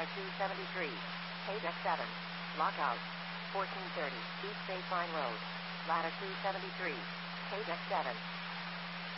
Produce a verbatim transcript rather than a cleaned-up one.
latitude seventy-three. Paydeck seven. Lockout. fourteen thirty. East State Line Road. Latitude seventy-three. Paydeck seven.